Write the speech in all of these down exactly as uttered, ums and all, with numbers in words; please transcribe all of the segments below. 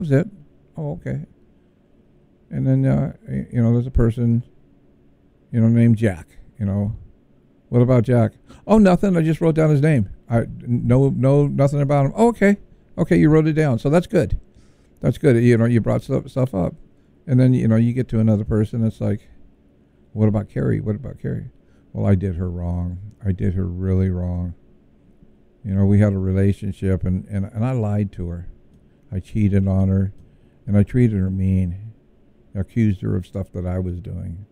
was it. Oh, okay. And then, uh, you know, there's a person, you know, named Jack. You know, what about Jack? Oh, nothing. I just wrote down his name. I no, no, nothing about him. Oh, okay, okay. You wrote it down, so that's good. That's good. You know, you brought stuff, stuff up, and then you know you get to another person. It's like, what about Carrie? What about Carrie? Well, I did her wrong. I did her really wrong. You know, we had a relationship, and, and, and I lied to her. I cheated on her, and I treated her mean. I accused her of stuff that I was doing.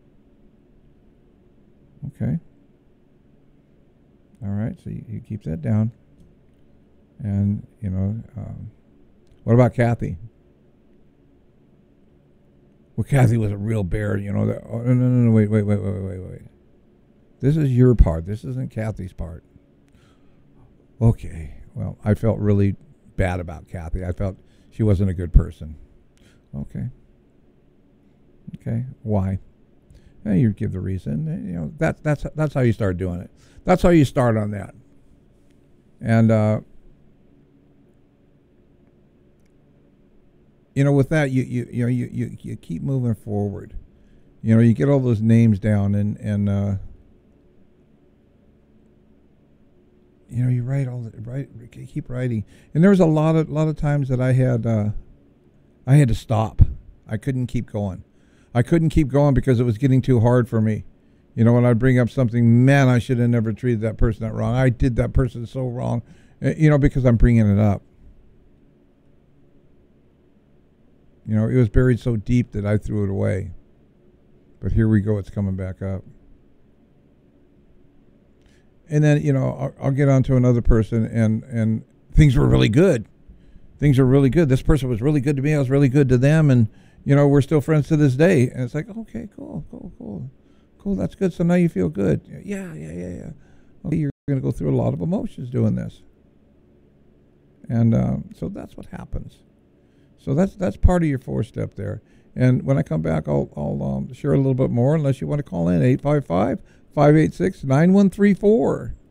Okay. All right, so you, you keep that down. And, you know, um, what about Kathy? Well, Kathy was a real bear, you know. That, oh, no, no, no, no, wait, wait, wait, wait, wait, wait. This is your part. This isn't Kathy's part. Okay, well, I felt really bad about Kathy. I felt she wasn't a good person. Okay. Okay, why? Yeah, you give the reason. You know, that's that's that's how you start doing it. That's how you start on that. And uh, you know, with that, you you you know you, you you keep moving forward. You know, you get all those names down, and and uh, you know, you write all the write keep writing. And there was a lot of lot of times that I had uh, I had to stop. I couldn't keep going. I couldn't keep going because it was getting too hard for me. You know, when I'd bring up something, man, I should have never treated that person that wrong. I did that person so wrong, you know, because I'm bringing it up. You know, it was buried so deep that I threw it away. But here we go, it's coming back up. And then, you know, I'll, I'll get on to another person, and, and things were really good. Things were really good. This person was really good to me. I was really good to them, and you know, we're still friends to this day. And it's like, okay, cool, cool, cool. Cool, that's good. So now you feel good. Yeah, yeah, yeah, yeah. Okay, you're going to go through a lot of emotions doing this. And um, so that's what happens. So that's that's part of your four-step there. And when I come back, I'll, I'll um, share a little bit more, unless you want to call in, eight five five, five eight six, nine one three four.